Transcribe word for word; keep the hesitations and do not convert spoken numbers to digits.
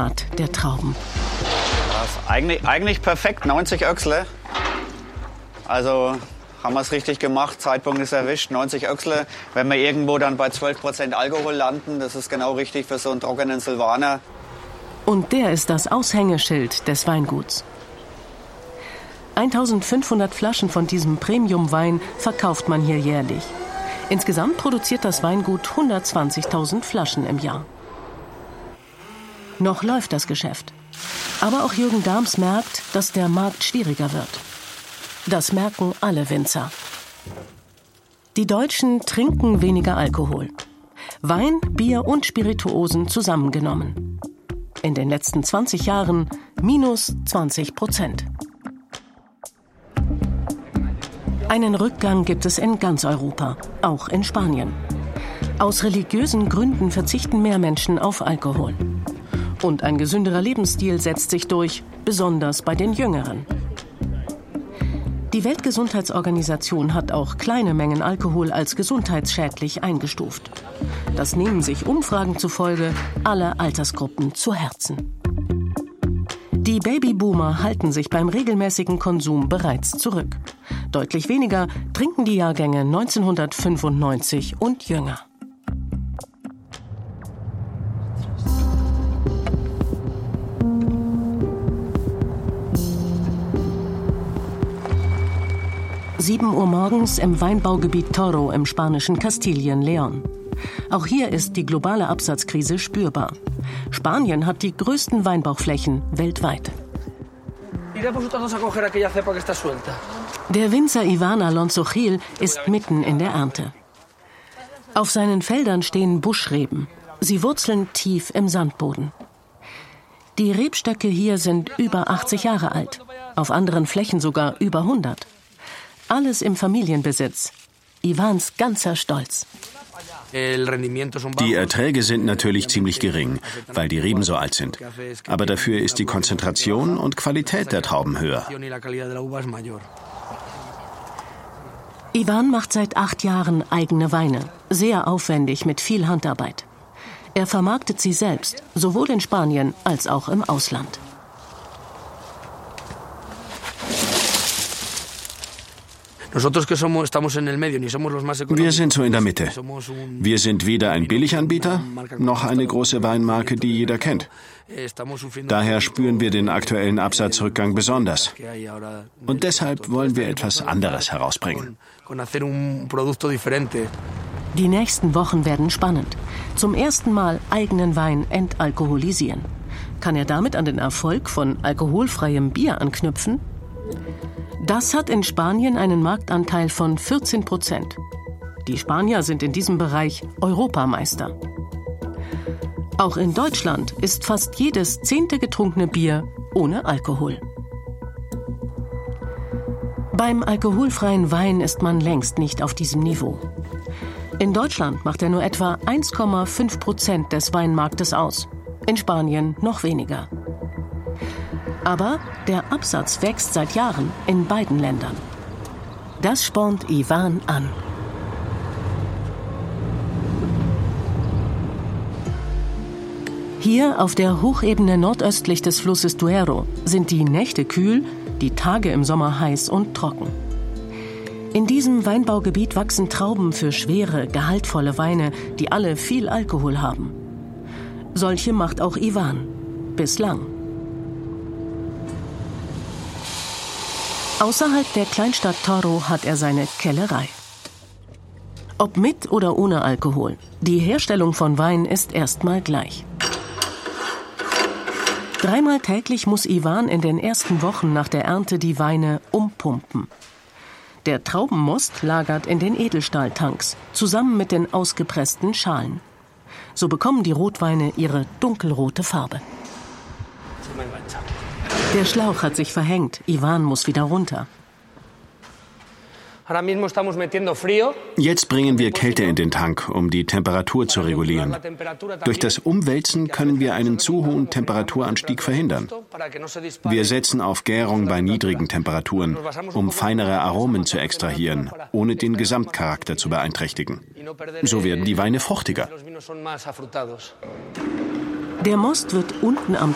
Heimat der Trauben. Das ist eigentlich, eigentlich perfekt, neunzig Öchsle. Also haben wir es richtig gemacht, Zeitpunkt ist erwischt, neunzig Öchsle. Wenn wir irgendwo dann bei zwölf Prozent Alkohol landen, das ist genau richtig für so einen trockenen Silvaner. Und der ist das Aushängeschild des Weinguts. eintausendfünfhundert Flaschen von diesem Premium-Wein verkauft man hier jährlich. Insgesamt produziert das Weingut hundertzwanzigtausend Flaschen im Jahr. Noch läuft das Geschäft. Aber auch Jürgen Dahms merkt, dass der Markt schwieriger wird. Das merken alle Winzer. Die Deutschen trinken weniger Alkohol. Wein, Bier und Spirituosen zusammengenommen. In den letzten zwanzig Jahren minus zwanzig Prozent. Einen Rückgang gibt es in ganz Europa, auch in Spanien. Aus religiösen Gründen verzichten mehr Menschen auf Alkohol. Und ein gesünderer Lebensstil setzt sich durch, besonders bei den Jüngeren. Die Weltgesundheitsorganisation hat auch kleine Mengen Alkohol als gesundheitsschädlich eingestuft. Das nehmen sich Umfragen zufolge alle Altersgruppen zu Herzen. Die Babyboomer halten sich beim regelmäßigen Konsum bereits zurück. Deutlich weniger trinken die Jahrgänge neunzehnhundertfünfundneunzig und jünger. sieben Uhr morgens im Weinbaugebiet Toro im spanischen Kastilien-León. Auch hier ist die globale Absatzkrise spürbar. Spanien hat die größten Weinbauchflächen weltweit. Der Winzer Iván Alonso Gil ist mitten in der Ernte. Auf seinen Feldern stehen Buschreben. Sie wurzeln tief im Sandboden. Die Rebstöcke hier sind über achtzig Jahre alt, auf anderen Flächen sogar über hundert. Alles im Familienbesitz. Ivans ganzer Stolz. Die Erträge sind natürlich ziemlich gering, weil die Reben so alt sind. Aber dafür ist die Konzentration und Qualität der Trauben höher. Iván macht seit acht Jahren eigene Weine, sehr aufwendig mit viel Handarbeit. Er vermarktet sie selbst, sowohl in Spanien als auch im Ausland. Wir sind so in der Mitte. Wir sind weder ein Billiganbieter, noch eine große Weinmarke, die jeder kennt. Daher spüren wir den aktuellen Absatzrückgang besonders. Und deshalb wollen wir etwas anderes herausbringen. Die nächsten Wochen werden spannend. Zum ersten Mal eigenen Wein entalkoholisieren. Kann er damit an den Erfolg von alkoholfreiem Bier anknüpfen? Das hat in Spanien einen Marktanteil von vierzehn Prozent. Die Spanier sind in diesem Bereich Europameister. Auch in Deutschland ist fast jedes zehnte getrunkene Bier ohne Alkohol. Beim alkoholfreien Wein ist man längst nicht auf diesem Niveau. In Deutschland macht er nur etwa eins Komma fünf Prozent des Weinmarktes aus. In Spanien noch weniger. Aber der Absatz wächst seit Jahren in beiden Ländern. Das spornt Iván an. Hier auf der Hochebene nordöstlich des Flusses Duero sind die Nächte kühl, die Tage im Sommer heiß und trocken. In diesem Weinbaugebiet wachsen Trauben für schwere, gehaltvolle Weine, die alle viel Alkohol haben. Solche macht auch Iván. Bislang. Außerhalb der Kleinstadt Toro hat er seine Kellerei. Ob mit oder ohne Alkohol, die Herstellung von Wein ist erstmal gleich. Dreimal täglich muss Iván in den ersten Wochen nach der Ernte die Weine umpumpen. Der Traubenmost lagert in den Edelstahltanks, zusammen mit den ausgepressten Schalen. So bekommen die Rotweine ihre dunkelrote Farbe. Der Schlauch hat sich verhängt. Iván muss wieder runter. Jetzt bringen wir Kälte in den Tank, um die Temperatur zu regulieren. Durch das Umwälzen können wir einen zu hohen Temperaturanstieg verhindern. Wir setzen auf Gärung bei niedrigen Temperaturen, um feinere Aromen zu extrahieren, ohne den Gesamtcharakter zu beeinträchtigen. So werden die Weine fruchtiger. Der Most wird unten am